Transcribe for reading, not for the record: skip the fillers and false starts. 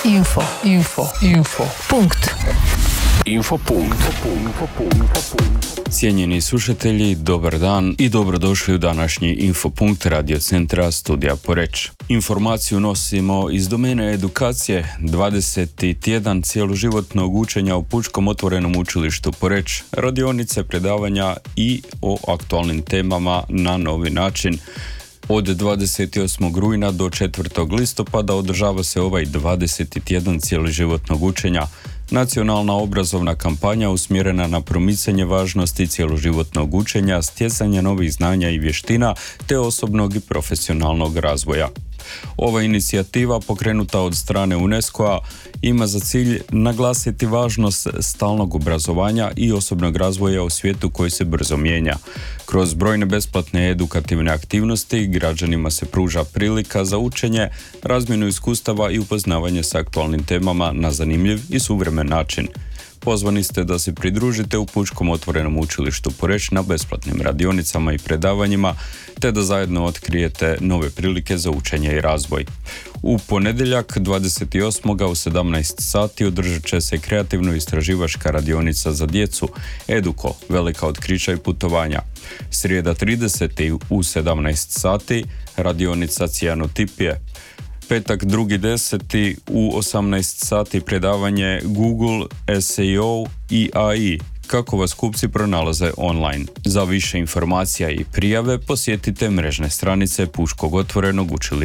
Infopunkt. Cijenjeni slušatelji, dobar dan i dobrodošli u današnji Infopunkt radiocentra Studija Poreč. Informaciju nosimo iz domene edukacije 20. tjedan cjeloživotnog učenja u Pučkom otvorenom učilištu Poreč, radionice, predavanja i o aktualnim temama na novi način. Od 28. rujna do 4. listopada održava se ovaj 20. tjedan cjeloživotnog učenja. Nacionalna obrazovna kampanja usmjerena na promicanje važnosti cjeloživotnog učenja, stjecanja novih znanja i vještina te osobnog i profesionalnog razvoja. Ova inicijativa, pokrenuta od strane UNESCO-a, ima za cilj naglasiti važnost stalnog obrazovanja i osobnog razvoja u svijetu koji se brzo mijenja. Kroz brojne besplatne edukativne aktivnosti građanima se pruža prilika za učenje, razmjenu iskustava i upoznavanje s aktualnim temama na zanimljiv i suvremen način. Pozvani ste da se pridružite u Pučkom otvorenom učilištu Poreč na besplatnim radionicama i predavanjima, te da zajedno otkrijete nove prilike za učenje i razvoj. U ponedjeljak 28. u 17 sati održat će se kreativno-istraživačka radionica za djecu Eduko, velika otkrića i putovanja. Srijeda 30. u 17 sati radionica cijanotipije. Petak 2.10. u 18 sati predavanje Google, SEO i AI. Kako vas kupci pronalaze online. Za više informacija i prijave posjetite mrežne stranice Pučkog otvorenog učilišta